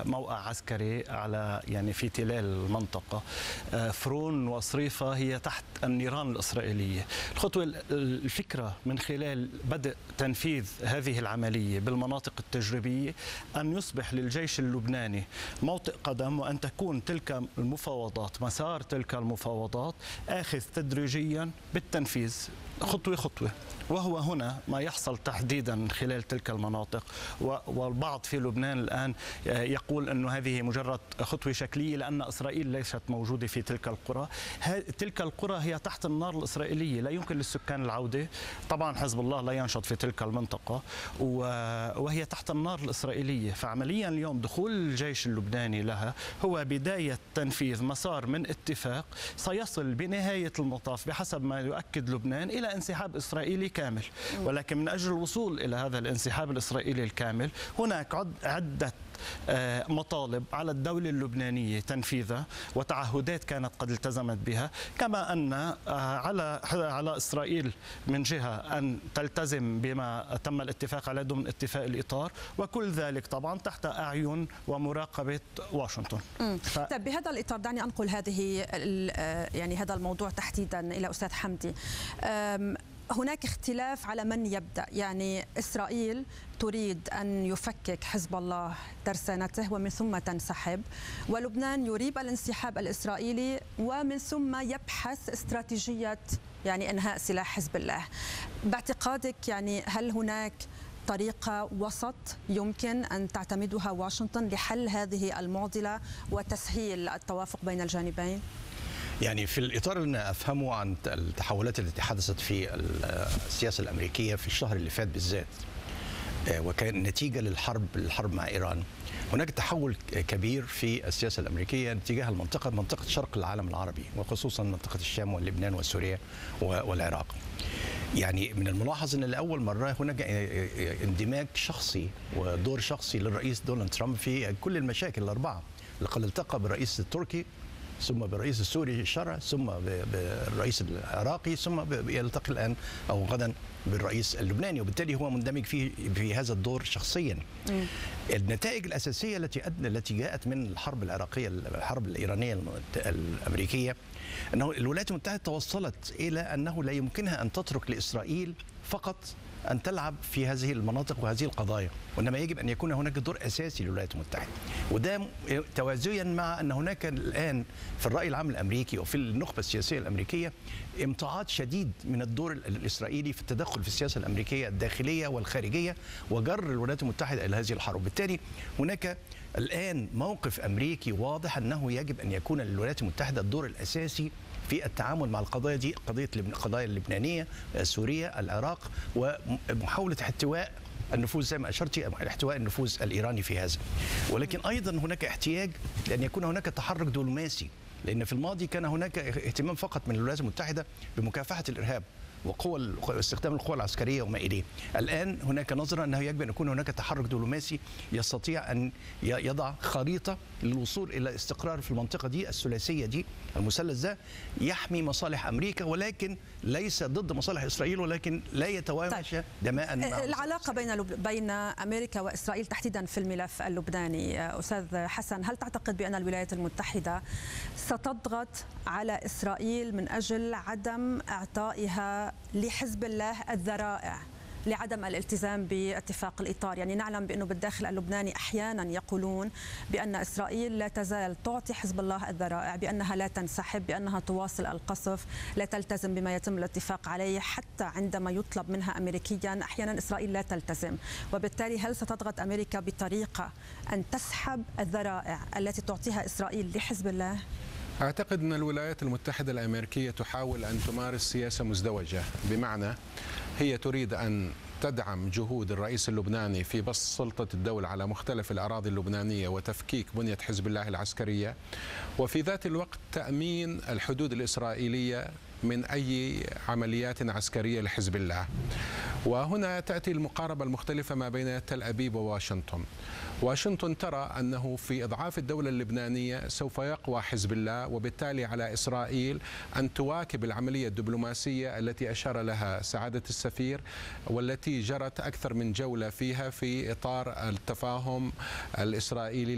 موقع عسكري على يعني في تلال المنطقة. فرون وصريفة هي تحت النيران الإسرائيلية. الفكرة من خلال بدء تنفيذ هذه العملية بالمناطق التجريبية أن يصبح للجيش اللبناني موطئ قدم، وأن تكون تلك المفاوضات، مسار تلك المفاوضات آخذ تدريجيا بالتنفيذ خطوة خطوة. وهو هنا ما يحصل تحديدا من خلال تلك المناطق. والبعض في لبنان الآن يقول أن هذه مجرد خطوة شكلية لأن إسرائيل ليست موجودة في تلك القرى. تلك القرى هي تحت النار الإسرائيلية، لا يمكن للسكان العودة. طبعا حزب الله لا ينشط في تلك المنطقة وهي تحت النار الإسرائيلية. فعمليا اليوم دخول الجيش اللبناني لها هو بداية تنفيذ مسار من اتفاق سيصل بنهاية المطاف بحسب ما يؤكد لبنان إلى انسحاب إسرائيلي كامل. ولكن من أجل الوصول إلى هذا الانسحاب الإسرائيلي الكامل هناك عدة مطالب على الدولة اللبنانية تنفيذها، وتعهدات كانت قد التزمت بها، كما أن على إسرائيل من جهة أن تلتزم بما تم الاتفاق عليه ضمن اتفاق الإطار، وكل ذلك طبعا تحت أعين ومراقبة واشنطن. طيب بهذا الإطار دعني أنقل يعني هذا الموضوع تحديدا إلى أستاذ حمدي. هناك اختلاف على من يبدأ، يعني إسرائيل تريد أن يفكك حزب الله ترسانته ومن ثم تنسحب، ولبنان يريد الانسحاب الإسرائيلي ومن ثم يبحث استراتيجية يعني إنهاء سلاح حزب الله. باعتقادك يعني هل هناك طريقة وسط يمكن أن تعتمدها واشنطن لحل هذه المعضلة وتسهيل التوافق بين الجانبين؟ يعني في الإطار اللي أنا أفهمه عن التحولات التي حدثت في السياسة الأمريكية في الشهر اللي فات بالذات، وكان نتيجة للحرب مع إيران، هناك تحول كبير في السياسة الأمريكية تجاه منطقة شرق العالم العربي، وخصوصا منطقة الشام واللبنان وسوريا والعراق. يعني من الملاحظ أن لأول مرة هناك اندماج شخصي ودور شخصي للرئيس دونالد ترامب في كل المشاكل الأربعة. لقد التقى بالرئيس التركي، ثم بالرئيس السوري الشرع، ثم بالرئيس العراقي، ثم يلتقي الآن أو غدا بالرئيس اللبناني، وبالتالي هو مندمج في هذا الدور شخصيا. النتائج الأساسية التي جاءت من الحرب العراقية، الحرب الإيرانية الأمريكية، أنه الولايات المتحدة توصلت إلى أنه لا يمكنها أن تترك لإسرائيل فقط أن تلعب في هذه المناطق وهذه القضايا، وإنما يجب أن يكون هناك دور أساسي للولايات المتحدة. وده توازيا مع أن هناك الآن في الرأي العام الأمريكي وفي النخبة السياسية الأمريكية امتعاض شديد من الدور الإسرائيلي في التدخل في السياسة الأمريكية الداخلية والخارجية وجر الولايات المتحدة إلى هذه الحرب. بالتالي هناك الآن موقف أمريكي واضح أنه يجب أن يكون للولايات المتحدة الدور الأساسي في التعامل مع القضايا دي، القضايا اللبنانية، سوريا، العراق، ومحاولة احتواء النفوذ زي ما أشرتي، احتواء النفوذ الإيراني في هذا. ولكن أيضا هناك احتياج لأن يكون هناك تحرك دبلوماسي، لأن في الماضي كان هناك اهتمام فقط من الولايات المتحدة بمكافحة الإرهاب واستخدام القوى العسكرية وما إليه. الآن هناك نظرة أنه يجب أن يكون هناك تحرك دبلوماسي يستطيع أن يضع خريطة للوصول إلى استقرار في المنطقة دي الثلاثية دي، المثلث ده يحمي مصالح أمريكا ولكن ليس ضد مصالح إسرائيل، ولكن لا يتوامش دماء. العلاقة بين أمريكا وإسرائيل تحديدا في الملف اللبناني، أستاذ حسن، هل تعتقد بأن الولايات المتحدة ستضغط على إسرائيل من أجل عدم إعطائها لحزب الله الذرائع لعدم الالتزام باتفاق الإطار؟ يعني نعلم بأنه بالداخل اللبناني أحيانا يقولون بأن إسرائيل لا تزال تعطي حزب الله الذرائع، بأنها لا تنسحب، بأنها تواصل القصف، لا تلتزم بما يتم الاتفاق عليه، حتى عندما يطلب منها أمريكيا أحيانا إسرائيل لا تلتزم. وبالتالي هل ستضغط أمريكا بطريقة أن تسحب الذرائع التي تعطيها إسرائيل لحزب الله؟ أعتقد أن الولايات المتحدة الأمريكية تحاول أن تمارس سياسة مزدوجة، بمعنى هي تريد أن تدعم جهود الرئيس اللبناني في بسط سلطة الدولة على مختلف الأراضي اللبنانية وتفكيك بنية حزب الله العسكرية، وفي ذات الوقت تأمين الحدود الإسرائيلية من أي عمليات عسكرية لحزب الله. وهنا تأتي المقاربة المختلفة ما بين تل أبيب وواشنطن. واشنطن ترى أنه في إضعاف الدولة اللبنانية سوف يقوى حزب الله، وبالتالي على إسرائيل أن تواكب العملية الدبلوماسية التي أشار لها سعادة السفير، والتي جرت أكثر من جولة فيها في إطار التفاهم الإسرائيلي